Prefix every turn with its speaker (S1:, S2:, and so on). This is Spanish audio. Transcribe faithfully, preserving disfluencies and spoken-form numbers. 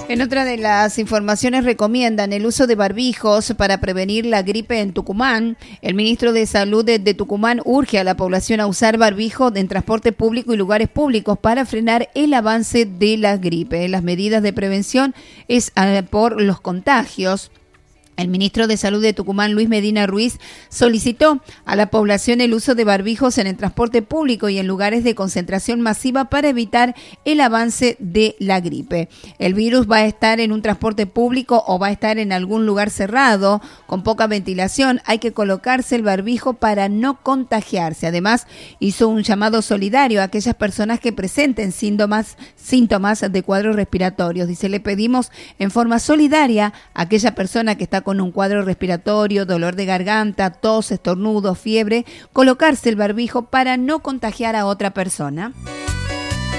S1: En otra de las informaciones recomiendan el uso de barbijos para prevenir la gripe en Tucumán. El ministro de Salud de, de Tucumán urge a la población a usar barbijo en transporte público y lugares públicos para frenar el avance de la gripe. Las medidas de prevención es uh, por los contagios. El ministro de Salud de Tucumán, Luis Medina Ruiz, solicitó a la población el uso de barbijos en el transporte público y en lugares de concentración masiva para evitar el avance de la gripe. El virus va a estar en un transporte público o va a estar en algún lugar cerrado, con poca ventilación. Hay que colocarse el barbijo para no contagiarse. Además, hizo un llamado solidario a aquellas personas que presenten síntomas, síntomas de cuadros respiratorios. Dice, le pedimos en forma solidaria a aquella persona que está con un cuadro respiratorio, dolor de garganta, tos, estornudo, fiebre, colocarse el barbijo para no contagiar a otra persona.